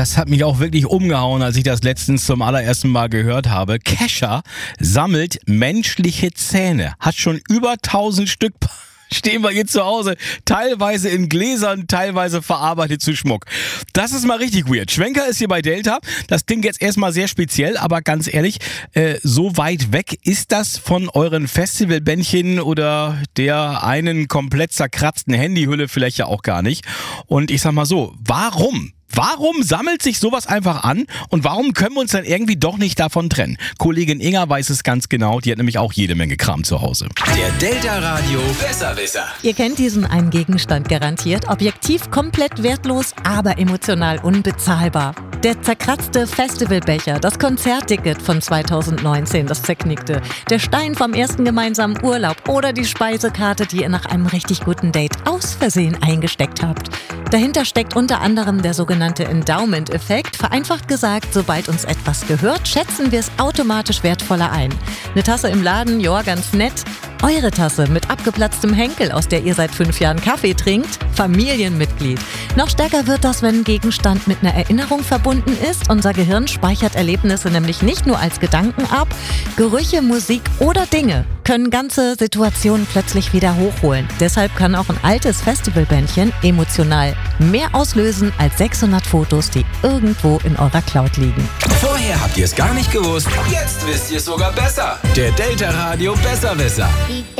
Das hat mich auch wirklich umgehauen, als ich das letztens zum allerersten Mal gehört habe. Kesha sammelt menschliche Zähne. Hat schon über 1000 Stück stehen wir hier zu Hause. Teilweise in Gläsern, teilweise verarbeitet zu Schmuck. Das ist mal richtig weird. Schwenker ist hier bei Delta. Das klingt jetzt erstmal sehr speziell, aber ganz ehrlich, so weit weg ist das von euren Festivalbändchen oder der einen komplett zerkratzten Handyhülle vielleicht ja auch gar nicht. Und ich sag mal so, Warum sammelt sich sowas einfach an und warum können wir uns dann irgendwie doch nicht davon trennen? Kollegin Inga weiß es ganz genau, die hat nämlich auch jede Menge Kram zu Hause. Der Delta Radio Besserwisser. Ihr kennt diesen einen Gegenstand garantiert. Objektiv komplett wertlos, aber emotional unbezahlbar. Der zerkratzte Festivalbecher, das Konzertticket von 2019, das zerknickte, der Stein vom ersten gemeinsamen Urlaub oder die Speisekarte, die ihr nach einem richtig guten Date aus Versehen eingesteckt habt. Dahinter steckt unter anderem der sogenannte Endowment-Effekt. Vereinfacht gesagt, sobald uns etwas gehört, schätzen wir es automatisch wertvoller ein. Eine Tasse im Laden, ja, ganz nett. Eure Tasse mit abgeplatztem Henkel, aus der ihr seit 5 Jahren Kaffee trinkt, Familienmitglied. Noch stärker wird das, wenn ein Gegenstand mit einer Erinnerung verbunden ist. Unser Gehirn speichert Erlebnisse nämlich nicht nur als Gedanken ab. Gerüche, Musik oder Dinge können ganze Situationen plötzlich wieder hochholen. Deshalb kann auch ein altes Festivalbändchen emotional mehr auslösen als 600 Fotos, die irgendwo in eurer Cloud liegen. Vorher habt ihr es gar nicht gewusst, jetzt wisst ihr es sogar besser. Der Delta Radio Besserwisser.